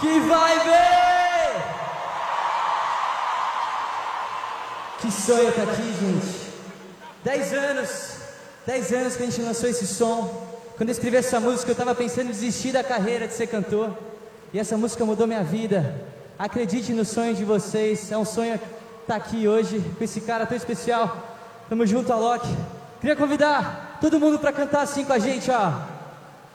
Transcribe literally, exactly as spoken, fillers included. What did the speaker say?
Que vai ver! Que sonho estar aqui, gente. Dez anos, dez anos que a gente lançou esse som. Quando eu escrevi essa música, eu tava pensando em desistir da carreira de ser cantor. E essa música mudou minha vida. Acredite no sonho de vocês. É um sonho estar aqui hoje com esse cara tão especial. Tamo junto, Alok. Queria convidar todo mundo pra cantar assim com a gente, ó.